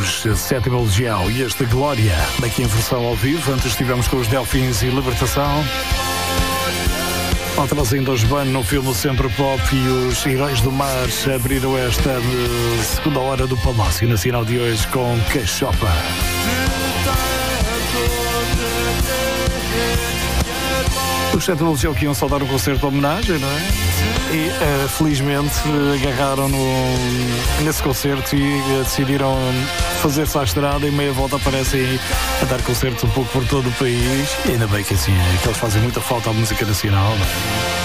os Sétima Legião e este Glória, daqui em versão ao vivo. Antes estivemos com os Delfins e Libertação. Trazendo os Ban no filme Sempre Pop, e os Heróis do Mar abriram esta segunda hora do Palácio Nacional de hoje com Cachopa. Os Sétima Legião que iam só dar um concerto de homenagem, não é? E felizmente agarraram nesse concerto e decidiram fazer-se à estrada, e meia volta aparecem a dar concertos um pouco por todo o país. E ainda bem que assim é, que eles fazem muita falta à música nacional, não é?